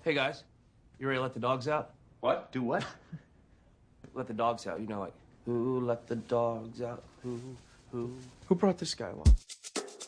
Hey, guys. You ready to let the dogs out? What? Do what? Let the dogs out. You know, like, who let the dogs out? Who? Who brought this guy along?